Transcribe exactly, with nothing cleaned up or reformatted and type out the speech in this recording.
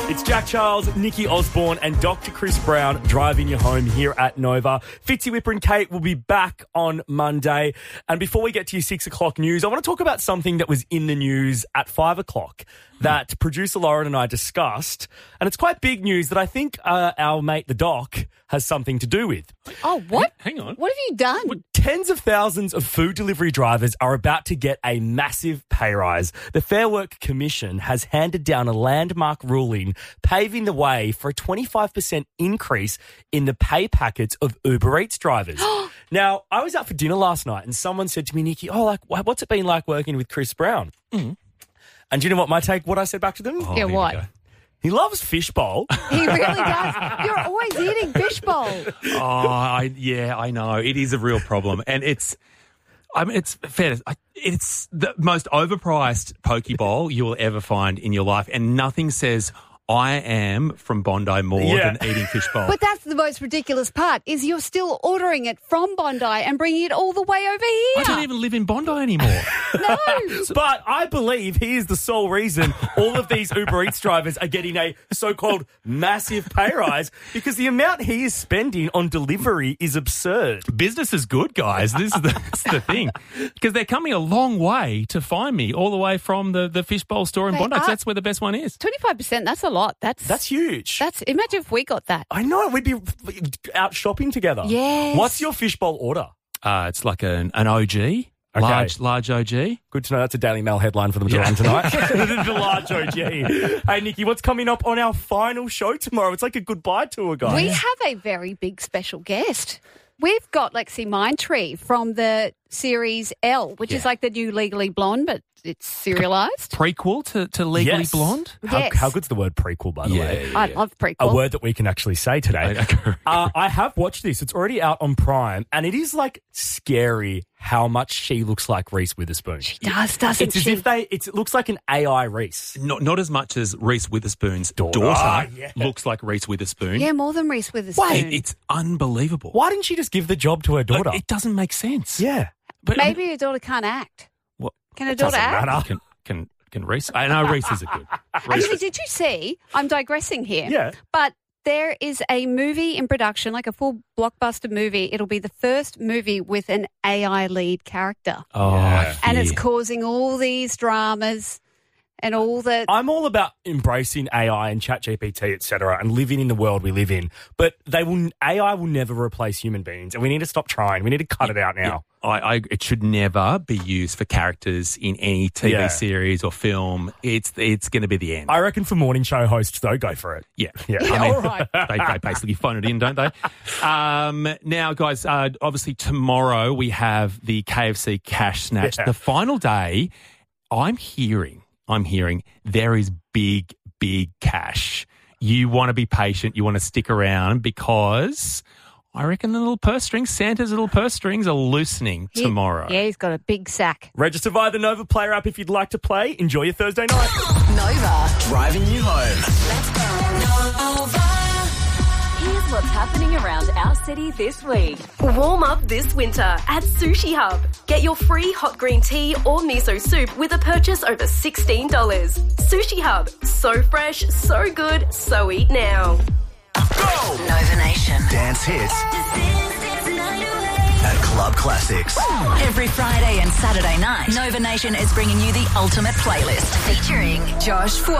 It's Jack Charles, Nikki Osborne and Doctor Chris Brown driving you home here at Nova. Fitzy, Whipper and Kate will be back on Monday. And before we get to your six o'clock news, I want to talk about something that was in the news at five o'clock that producer Lauren and I discussed. And it's quite big news that I think uh, our mate the Doc has something to do with. Oh, what? Hang on. What have you done? Tens of thousands of food delivery drivers are about to get a massive pay rise. The Fair Work Commission has handed down a landmark ruling paving the way for a twenty-five percent increase in the pay packets of Uber Eats drivers. Now, I was out for dinner last night and someone said to me, Nikki, oh, like, what's it been like working with Chris Brown? Mm. And do you know what my take, what I said back to them? Oh, yeah, what? He loves fishbowl. He really does. You're always eating fishbowl. Oh, I, yeah, I know. It is a real problem. And it's, I mean, it's fair. I, it's the most overpriced poke bowl you will ever find in your life. And nothing says, I am from Bondi more Yeah. than eating fishbowl. But that's the most ridiculous part, is you're still ordering it from Bondi and bringing it all the way over I here. don't even live in Bondi anymore. No. But I believe he is the sole reason all of these Uber Eats drivers are getting a so-called massive pay rise because the amount he is spending on delivery is absurd. Business is good, guys. This is the, this is the thing. Because they're coming a long way to find me, all the way from the, the fishbowl store in They Bondi, 'cause are. that's where the best one is. twenty-five percent, that's a lot. That's That's huge. That's imagine if we got that. I know, we'd be out shopping together. Yes. What's your fishbowl order? Uh, it's like an, an O G, Okay. large large O G. Good to know that's a Daily Mail headline for them to Yeah. run tonight. The large O G. Hey, Nikki, what's coming up on our final show tomorrow? It's like a goodbye tour, guys. We have a very big special guest. We've got Lexi Mindtree from the series L, which is Yeah. like the new Legally Blonde, but it's serialised. Prequel to, to Legally Yes. Blonde. How, Yes. how good's the word prequel, by the Yeah, way? yeah. I love prequel. A word that we can actually say today. uh, I have watched this. It's already out on Prime, and it is like scary how much she looks like Reese Witherspoon. She does, doesn't It's as she? if they. It's, it looks like an A I Reese. Not not as much as Reese Witherspoon's Daughter. daughter, Ah, yeah. looks like Reese Witherspoon. Yeah, more than Reese Witherspoon. It- it's unbelievable. Why didn't she just give the job to her daughter? It doesn't make sense. yeah, But Maybe her daughter can't act. What? Can her doesn't daughter act? matter. Can can can Reese? I know Reese is a good. Reese Actually, is- did you see? I'm digressing here. Yeah. But there is a movie in production, like a full blockbuster movie. It'll be the first movie with an A I lead character. oh, Yeah. I And it's fear. causing all these dramas and all the... I'm all about embracing A I and ChatGPT, et cetera, and living in the world we live in. But they will. A I will never replace human beings, and we need to stop trying. We need to cut it out now. I, I, it should never be used for characters in any T V Yeah. series or film. It's it's going to be the end. I reckon for morning show hosts, though, go for it. yeah, Yeah. Yeah, I mean, all right. they, they basically phone it in, don't they? Um, now, guys, uh, obviously tomorrow we have the K F C Cash Snatch. Yeah. The final day, I'm hearing, I'm hearing there is big, big cash. You want to be patient. You want to stick around because I reckon the little purse strings, Santa's little purse strings are loosening He- tomorrow. Yeah, he's got a big sack. Register via the Nova Player app if you'd like to play. Enjoy your Thursday night. Nova. Driving you home. Here's what's happening around our city this week. Warm up this winter at Sushi Hub. Get your free hot green tea or miso soup with a purchase over sixteen dollars. Sushi Hub. So fresh, so good, so eat now. Go! Nova Nation. Dance hits at Club Classics. Every Friday and Saturday night, Nova Nation is bringing you the ultimate playlist featuring Josh Fua.